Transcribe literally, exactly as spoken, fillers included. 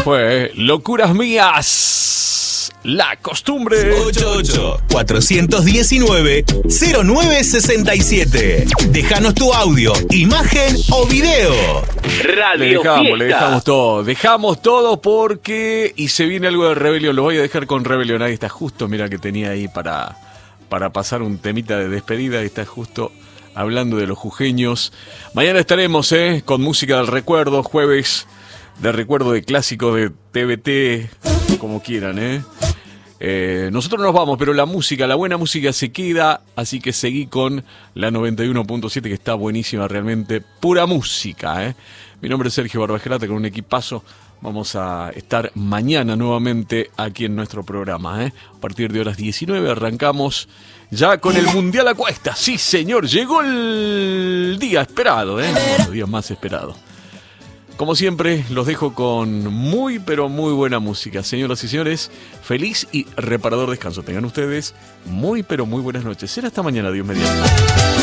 fue Locuras Mías. La costumbre. ocho ocho, cuatro uno nueve, cero nueve seis siete. Déjanos tu audio, imagen o video. Radio le dejamos, Fiesta. Le dejamos todo. Dejamos todo porque... Y se viene algo de Rebelión. Lo voy a dejar con Rebelión. Ahí está justo, mira que tenía ahí para, para pasar un temita de despedida. Ahí está justo hablando de los jujeños. Mañana estaremos eh, con música del recuerdo. Jueves de recuerdo de clásicos de T V T. Como quieran, ¿eh? Eh, nosotros nos vamos, pero la música, la buena música se queda, así que seguí con la noventa y uno punto siete que está buenísima, realmente pura música, ¿eh? Mi nombre es Sergio Barbagelata, con un equipazo vamos a estar mañana nuevamente aquí en nuestro programa, ¿eh? A partir de horas diecinueve arrancamos ya con el Mundial a cuestas. Sí, señor, llegó el día esperado, ¿eh? Los días más esperados. Como siempre, los dejo con muy, pero muy buena música. Señoras y señores, feliz y reparador descanso. Tengan ustedes muy, pero muy buenas noches. Será hasta mañana, Dios mediante.